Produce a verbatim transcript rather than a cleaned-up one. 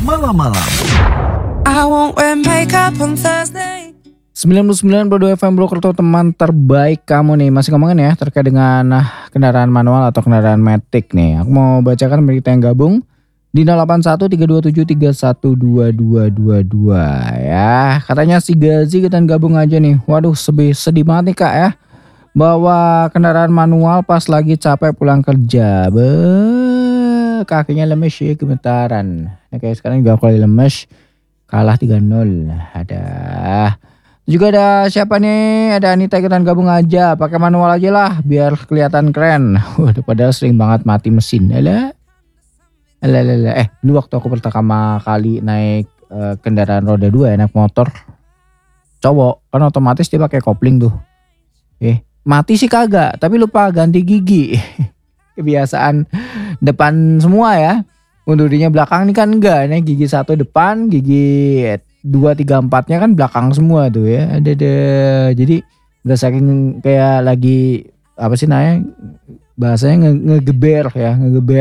malam-malam. I won't wear makeup on Thursday. sembilan puluh sembilan koma dua F M Purwokerto, teman terbaik kamu nih. Masih ngomongin ya terkait dengan ah, kendaraan manual atau kendaraan matic nih. Aku mau bacakan berita yang gabung di nol delapan satu tiga dua tujuh tiga satu dua dua dua dua ya. Katanya si Gazi ikutan gabung aja nih. Waduh, sedih, sedih banget nih Kak ya. Bawa kendaraan manual pas lagi capek pulang kerja. Be, kakinya lemes ya gemetaran. Nah, kayak sekarang juga kali lemes. Kalah tiga nol. Ada. Juga ada siapa nih? Ada Anita ikutan gabung aja. Pakai manual aja lah biar kelihatan keren. Waduh, padahal sering banget mati mesin. Alah. Alah, alah, alah. Eh, dulu waktu aku pertama kali naik uh, kendaraan roda dua ya, naik motor. Cowok, kan otomatis dia pakai kopling tuh. Eh, mati sih kagak, tapi lupa ganti gigi. Kebiasaan depan semua ya. Undudinya belakang nih kan enggak, nih gigi satu depan, gigi dua tiga empatnya kan belakang semua tuh ya. Ada deh. Jadi udah saking kayak lagi apa sih namanya? Bahasanya nge- ngegeber ya, ngegeber